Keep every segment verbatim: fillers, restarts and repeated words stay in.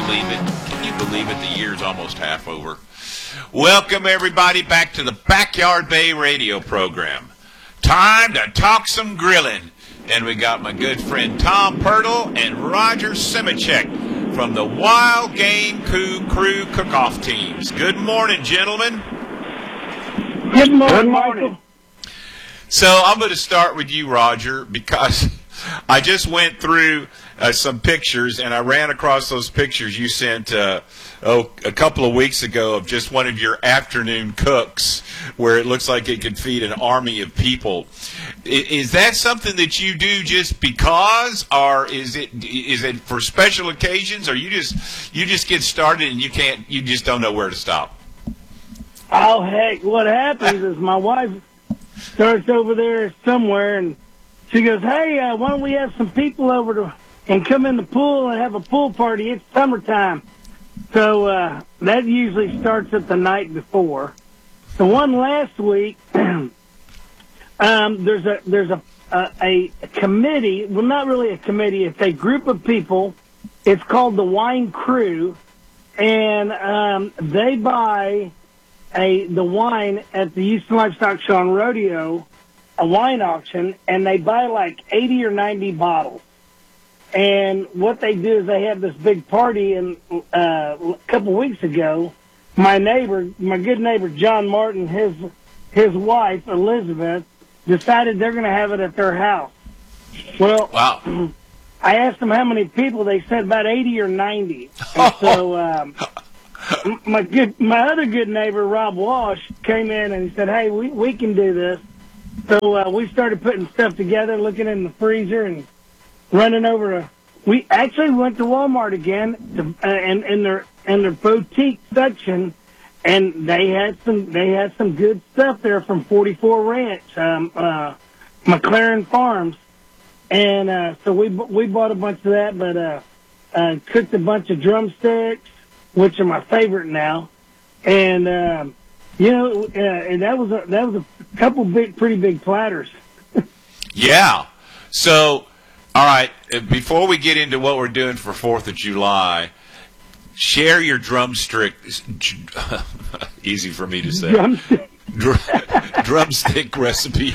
believe it? Can you believe it? The year's almost half over. Welcome, everybody, back to the Backyard Bay radio program. Time to talk some grilling. And we got my good friend Tom Pirtle and Roger Simachek from the Wild Game Crew, Crew Cook-Off teams. Good morning, gentlemen. Good morning, Michael. So I'm going to start with you, Roger, because I just went through uh, some pictures, and I ran across those pictures you sent uh, oh, a couple of weeks ago of just one of your afternoon cooks where it looks like it could feed an army of people. I, is that something that you do just because, or is it is it for special occasions, or you just you just get started and you can't you just don't know where to stop? Oh, heck, what happens is my wife starts over there somewhere, and she goes, hey, uh, why don't we have some people over to and come in the pool and have a pool party? It's summertime. So uh, that usually starts at the night before. The one last week, um, there's a there's a, a a committee. Well, not really a committee. It's a group of people. It's called the Wine Crew, and um, they buy a the wine at the Houston Livestock Show and Rodeo, a wine auction, and they buy like eighty or ninety bottles. And what they do is they have this big party, and uh, a couple weeks ago, my neighbor, my good neighbor John Martin, his his wife Elizabeth, decided they're going to have it at their house. Well, wow. I asked them how many people. They said about eighty or ninety. And so um, my good, my other good neighbor Rob Walsh came in and he said, "Hey, we we can do this." So uh, we started putting stuff together, looking in the freezer, and running over to. We actually went to Walmart again, to, uh, and in their in their boutique section, and they had some they had some good stuff there from forty-four Ranch, um, uh, McLaren Farms, and uh, so we we bought a bunch of that, but uh, uh, cooked a bunch of drumsticks, which are my favorite now, and um, you know, uh, and that was a, that was a couple big, pretty big platters. Yeah. So. All right, before we get into what we're doing for fourth of July, share your drumstick, easy for me to say, Drumstick, Dr, drumstick recipe.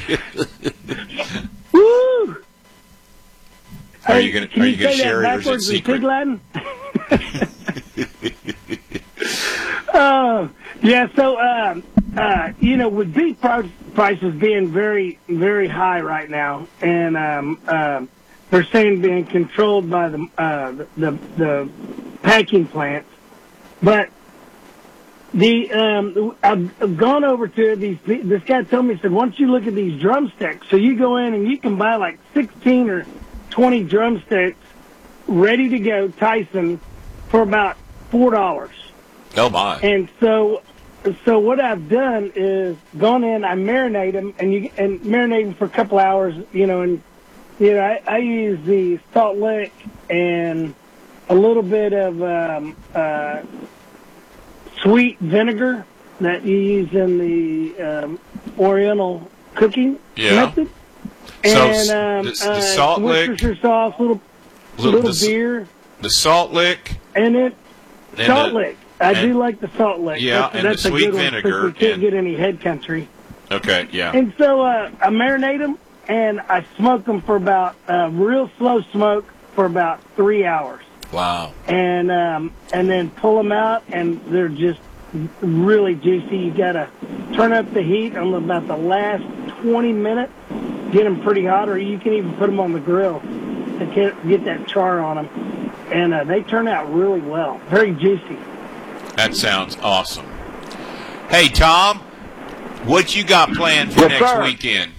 Woo! Are Hey, you going can to you say share that it, or is it backwards in secret? Pig Latin? uh, yeah, so, um, uh, you know, with beef prices being very, very high right now, and um, uh, they're saying being controlled by the, uh, the, the the packing plants. But the um, I've, I've gone over to these. This guy told me, he said, once you look at these drumsticks, so you go in and you can buy like sixteen or twenty drumsticks ready to go, Tyson, for about four dollars. Oh my! And so, so what I've done is gone in, I marinate them, and you and marinate them for a couple hours, you know, and. You know, I, I use the Salt Lick and a little bit of um, uh, sweet vinegar that you use in the um, Oriental cooking yeah. method. So and um, the, the uh, Salt Lick, Worcestershire sauce, little little, little the, beer, the Salt Lick, and it and Salt the, Lick. I and, do like the Salt Lick. Yeah, that's, and that's the a sweet good vinegar. One, we can't and, get any head country. Okay, yeah. And so uh, I marinate them. And I smoke them for about uh, real slow smoke for about three hours. Wow. And um, and then pull them out, and they're just really juicy. You gotta turn up the heat on about the last twenty minutes, get them pretty hot, or you can even put them on the grill to get, get that char on them. And uh, they turn out really well, very juicy. That sounds awesome. Hey Tom, what you got planned for yes, next sir. weekend?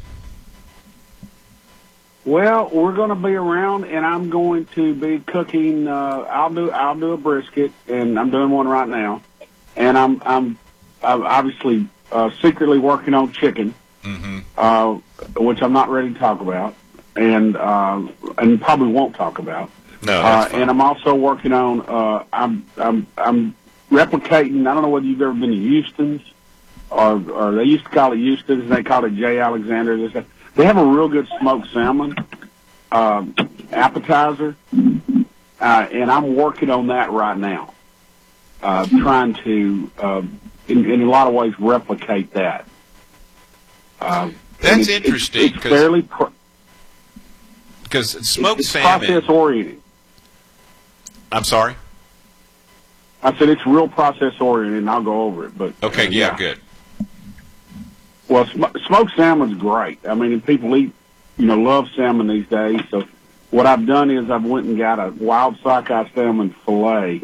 Well, we're going to be around, and I'm going to be cooking. Uh, I'll do I'll do a brisket, and I'm doing one right now. And I'm I'm, I'm obviously uh, secretly working on chicken, mm-hmm. uh, which I'm not ready to talk about, and uh, and probably won't talk about. No, uh, that's fine. and I'm also working on. Uh, I'm I'm I'm replicating. I don't know whether you've ever been to Houston's, or or they used to call it Houston's, and they call it J. Alexander. This. They have a real good smoked salmon um, appetizer, uh, and I'm working on that right now, uh, trying to, uh, in, in a lot of ways, replicate that. Uh, That's it's, interesting. It's, it's fairly because smoked it's, it's salmon. process oriented. I'm sorry. I said it's real process oriented, and I'll go over it. But okay, uh, yeah, yeah, good. Well, sm- smoked salmon's great. I mean, people eat, you know, love salmon these days. So what I've done is I've went and got a wild sockeye salmon fillet,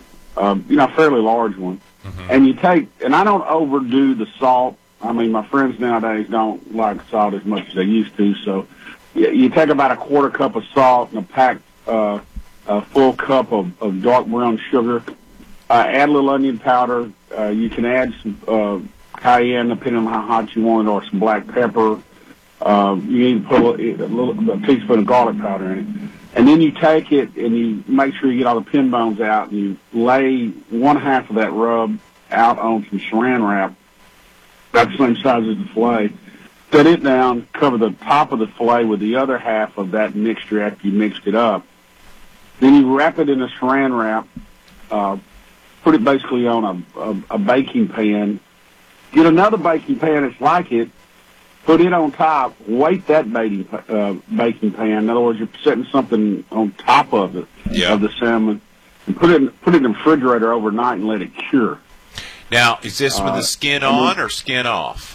um, you know, a fairly large one. Mm-hmm. And you take, and I don't overdo the salt. I mean, my friends nowadays don't like salt as much as they used to. So you, you take about a quarter cup of salt and a packed, uh, a full cup of, of dark brown sugar. Uh, add a little onion powder. Uh, you can add some uh, cayenne, depending on how hot you want it, or some black pepper. Uh, you need to put a little, a little a teaspoon of garlic powder in it. And then you take it and you make sure you get all the pin bones out, and you lay one half of that rub out on some saran wrap, about the same size as the fillet. Set it down, cover the top of the fillet with the other half of that mixture after you mixed it up. Then you wrap it in a saran wrap, uh, put it basically on a, a, a baking pan. Get another baking pan that's like it, put it on top, weight that baking, uh, baking pan. In other words, you're setting something on top of it, yeah. of the salmon, and put it in, put it in the refrigerator overnight and let it cure. Now, is this with uh, the skin on or skin off?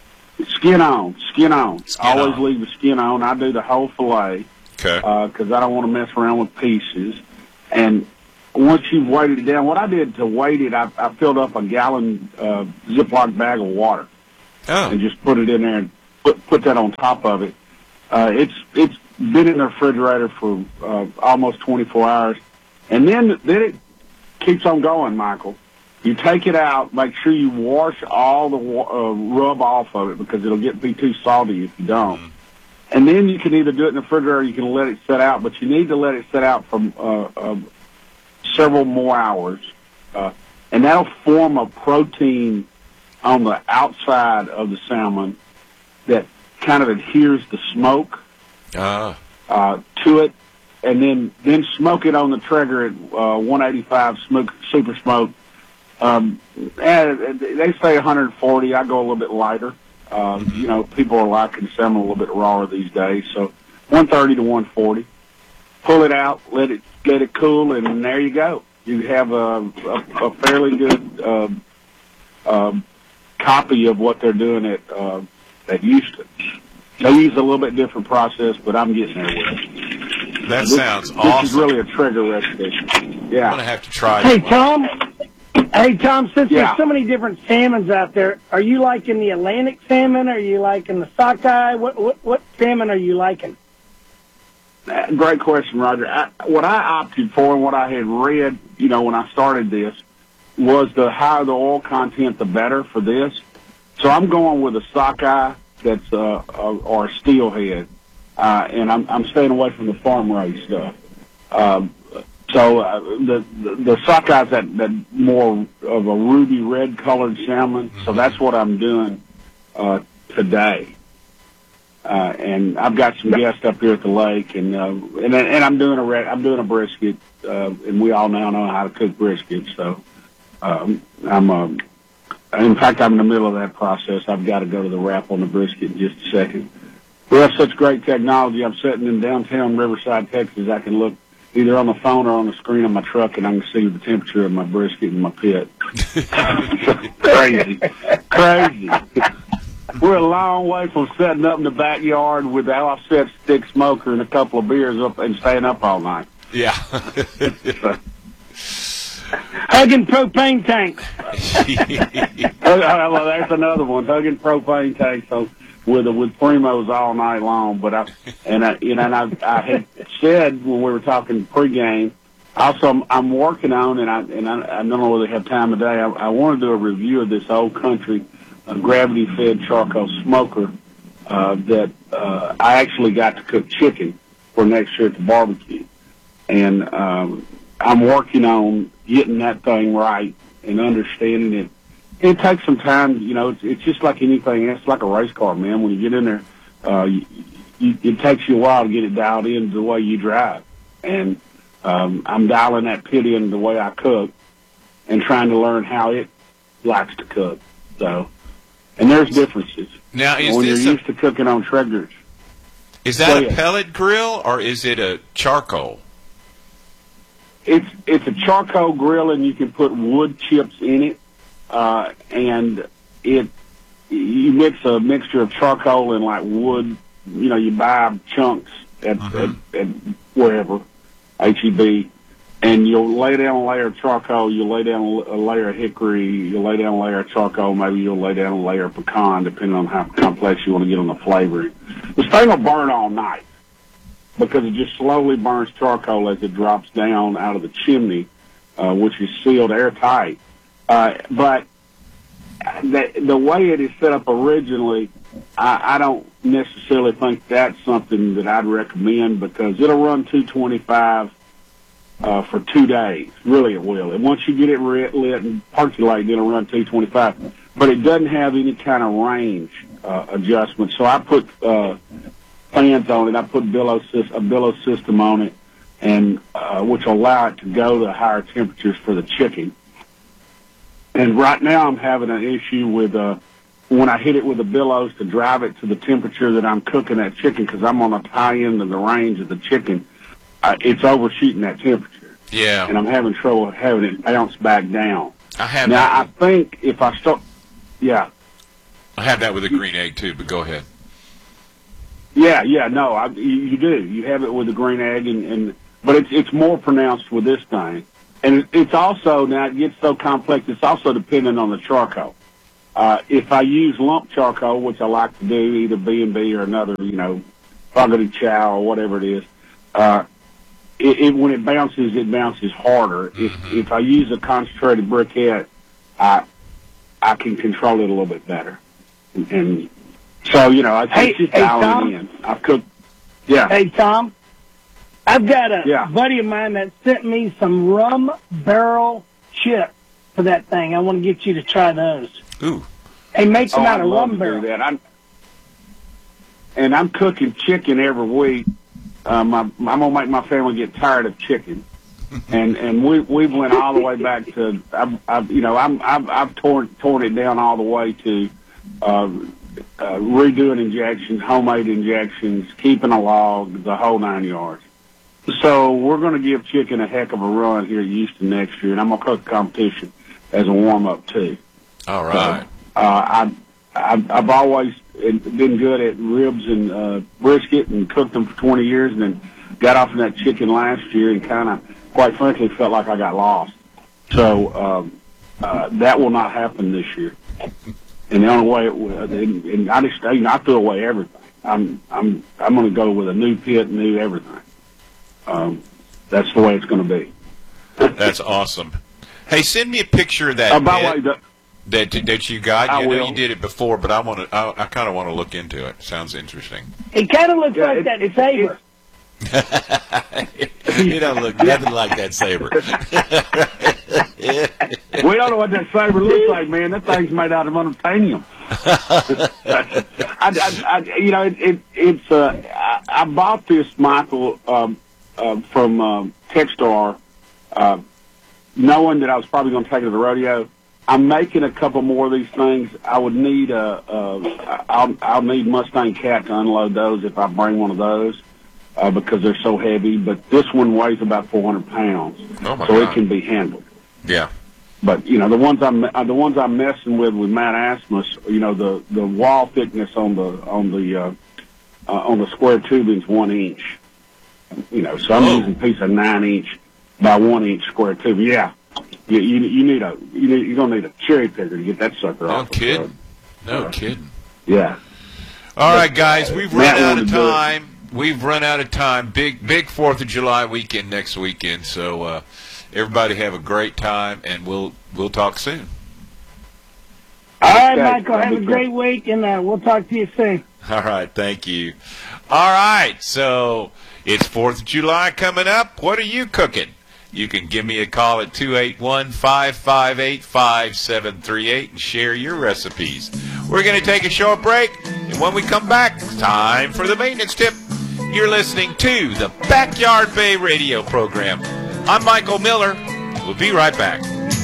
Skin on, skin on. Skin Always on. leave the skin on. I do the whole fillet. Okay. Because uh, I don't want to mess around with pieces. And once you've weighted it down, what I did to weight it, I, I filled up a gallon uh, Ziploc bag of water oh. and just put it in there and put put that on top of it. Uh, it's it's been in the refrigerator for uh, almost twenty-four hours, and then then it keeps on going, Michael. You take it out, make sure you wash all the uh, rub off of it because it'll get be too salty if you don't. Mm. And then you can either do it in the refrigerator or you can let it set out, but you need to let it set out for uh, uh, several more hours. Uh, and that'll form a protein on the outside of the salmon that kind of adheres the smoke uh. uh, to it. And then, then smoke it on the Traeger at uh, one eighty-five smoke, super smoke. Um, and they say one hundred forty. I go a little bit lighter. Um, you know, people are liking salmon a little bit rawer these days, so one thirty to one forty. Pull it out, let it let it cool, and there you go. You have a, a, a fairly good uh, uh, copy of what they're doing at uh, at Houston. They use a little bit different process, but I'm getting there with it. That this, sounds this awesome. This is really a Traeger recipe. Yeah. I'm gonna have to try. Hey, that Tom. Hey, Tom, since Yeah. there's so many different salmons out there, are you liking the Atlantic salmon? Are you liking the sockeye? What what, what salmon are you liking? Uh, Great question, Roger. I, what I opted for and what I had read, you know, when I started this, was the higher the oil content, the better for this. So I'm going with a sockeye that's uh, uh, or a steelhead, uh, and I'm, I'm staying away from the farm raised stuff. Um, So uh, the, the the sockeye is that, that more of a ruby red colored salmon. So that's what I'm doing uh, today. Uh, and I've got some guests up here at the lake, and uh, and and I'm doing a red, I'm doing a brisket, uh, and we all now know how to cook brisket. So um, I'm um, in fact I'm in the middle of that process. I've got to go to the wrap on the brisket in just a second. We have such great technology. I'm sitting in downtown Riverside, Texas. I can look either on the phone or on the screen of my truck, and I can see the temperature of my brisket in my pit. Crazy. Crazy. We're a long way from setting up in the backyard with the offset stick smoker and a couple of beers up and staying up all night. Yeah. Hugging propane tanks. Well, there's another one, hugging propane tanks. So with with primos all night long. But I and I you know and I, I had said when we were talking pregame. Also, I'm, I'm working on, and I and I, I don't know whether they have time today. I, I want to do a review of this Old Country uh, gravity-fed charcoal smoker uh, that uh, I actually got to cook chicken for next year at the barbecue, and um, I'm working on getting that thing right and understanding it. It takes some time, you know. It's, it's just like anything. It's like a race car, man. When you get in there, uh, you, you, it takes you a while to get it dialed in the way you drive, and Um, I'm dialing that pit in the way I cook and trying to learn how it likes to cook. So, and there's differences. Now, is when you're this a, used to cooking on Traegers. is that a pellet grill or is it a charcoal? It's it's a charcoal grill, and you can put wood chips in it, uh, and it you mix a mixture of charcoal and like wood. You know, you buy chunks at, Uh-huh. at, at wherever, H E B, and you'll lay down a layer of charcoal, you'll lay down a layer of hickory, you'll lay down a layer of charcoal, maybe you'll lay down a layer of pecan, depending on how complex you want to get on the flavor. This thing will burn all night because it just slowly burns charcoal as it drops down out of the chimney, uh, which is sealed airtight. Uh, but the, the way it is set up originally, I, I don't necessarily think that's something that I'd recommend because it'll run two twenty-five uh, for two days. Really, it will. And once you get it lit, lit and percolating, it'll run two twenty-five. But it doesn't have any kind of range uh, adjustment. So I put uh, fans on it. I put billow a billow system on it, and uh, which will allow it to go to higher temperatures for the chicken. And right now, I'm having an issue with. Uh, when I hit it with the billows to drive it to the temperature that I'm cooking that chicken, because I'm on the high end of the range of the chicken, uh, it's overshooting that temperature. Yeah. And I'm having trouble having it bounce back down. I have now, that. I think if I start, yeah. I have that with a green egg, too, but go ahead. Yeah, yeah, no, I, you, you do. You have it with the green egg, and, and but it's it's more pronounced with this thing. And it, it's also, now it gets so complex, it's also dependent on the charcoal. Uh, if I use lump charcoal, which I like to do, either B and B or another, you know, Fogarty Chow or whatever it is, uh, it, it, when it bounces, it bounces harder. Mm-hmm. If, if I use a concentrated briquette, I I can control it a little bit better. And, and so, you know, I Hey, take just hey, dialing Tom? in. I've cooked, yeah. Hey, Tom, I've got a Yeah. buddy of mine that sent me some rum barrel chips for that thing. I want to get you to try those. Ooh. They make them Oh, out I'd of love rum to barrel. do that. I'm, and I'm cooking chicken every week. Um, I'm, I'm gonna make my family get tired of chicken, and and we we went all the way back to I've, I've you know I'm I've I've torn torn it down all the way to uh, uh, redoing injections, homemade injections, keeping a log, the whole nine yards. So we're going to give chicken a heck of a run here at Houston next year, and I'm going to cook the competition as a warm up too. All right. So, uh, I, I've, I've always been good at ribs and uh, brisket and cooked them for twenty years, and then got off of that chicken last year and kind of, quite frankly, felt like I got lost. So um, uh, that will not happen this year. And the only way it will, and, and I just, you know, I threw away everything. I'm, I'm, I'm going to go with a new pit, new everything. Um, that's the way it's going to be. That's awesome. Hey, send me a picture of that. Uh, by the pit. way, the, That that you got, I you know, will. you did it before, but I want to. I, I kind of want to look into it. Sounds interesting. It kind of looks Yeah, like it- that it- saber. You don't look nothing like that saber. we don't know what that saber looks like, man. That thing's made out of unobtainium. I, I, I, you know, it, it, it's. Uh, I, I bought this, Michael, um, uh, from um, Techstar, uh, knowing that I was probably going to take it to the rodeo. I'm making a couple more of these things. I would need a. a I'll, I'll need Mustang Cat to unload those if I bring one of those. Uh, because they're so heavy, but this one weighs about four hundred pounds, Oh my so God. it can be handled. Yeah. But you know, the ones I'm uh, the ones I'm messing with with Mount Asmus, you know, the the wall thickness on the on the uh, uh, on the square tubing's one inch. You know, so I'm Oh. using a piece of nine inch by one inch square tube. Yeah, you you, you need a you need, you're gonna need a cherry picker to get that sucker No off. the kidding. road. No kidding. Yeah. All right, guys, we've run Matt out wanted of to do it. time. We've run out of time. Big, big Fourth of July weekend next weekend. So uh, everybody have a great time, and we'll we'll talk soon. All right, Okay, Michael, have that'd a be great week, and uh, we'll talk to you soon. All right, thank you. All right, so it's Fourth of July coming up. What are you cooking? You can give me a call at two eight one, five five eight, five seven three eight and share your recipes. We're going to take a short break, and when we come back, time for the maintenance tip. You're listening to the Backyard Bay radio program. I'm Michael Miller. We'll be right back.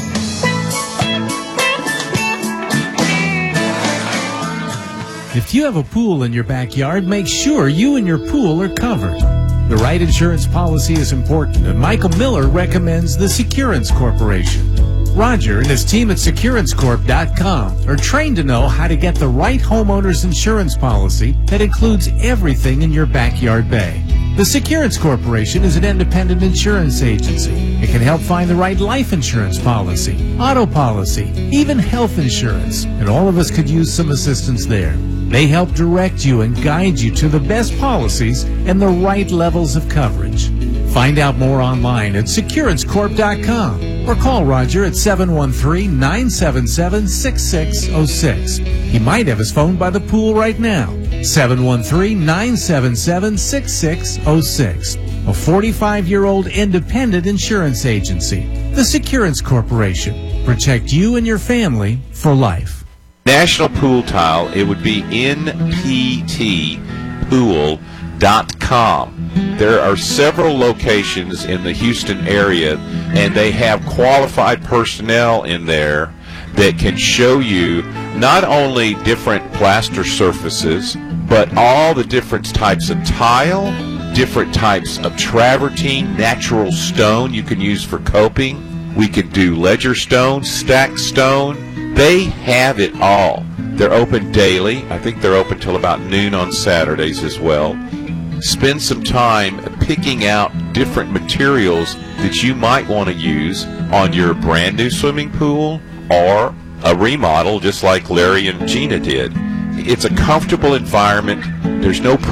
If you have a pool in your backyard, make sure you and your pool are covered. The right insurance policy is important, and Michael Miller recommends the Securance Corporation. Roger and his team at Securance Corp dot com are trained to know how to get the right homeowner's insurance policy that includes everything in your backyard bay. The Securance Corporation is an independent insurance agency. It can help find the right life insurance policy, auto policy, even health insurance, and all of us could use some assistance there. They help direct you and guide you to the best policies and the right levels of coverage. Find out more online at Securance Corp dot com or call Roger at seven one three, nine seven seven, six six zero six. He might have his phone by the pool right now. seven one three, nine seven seven, six six zero six. A forty-five-year-old independent insurance agency. The Securance Corporation. Protect you and your family for life. National Pool Tile, it would be N P T pool dot com. There are several locations in the Houston area, and they have qualified personnel in there that can show you not only different plaster surfaces, but all the different types of tile, different types of travertine, natural stone you can use for coping. We could do ledger stone, stack stone. They have it all. They're open daily. I think they're open till about noon on Saturdays as well. Spend some time picking out different materials that you might want to use on your brand new swimming pool or a remodel just like Larry and Gina did. It's a comfortable environment. There's no